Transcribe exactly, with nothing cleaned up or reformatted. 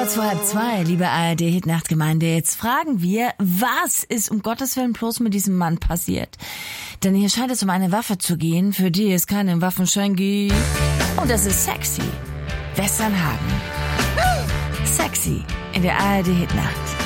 Kurz vor halb zwei, liebe A R D-Hitnachtgemeinde, jetzt fragen wir, was ist um Gottes Willen bloß mit diesem Mann passiert? Denn hier scheint es um eine Waffe zu gehen, für die es keinen Waffenschein gibt. Und das ist Sexy. Westernhagen. Sexy in der A R D-Hitnacht.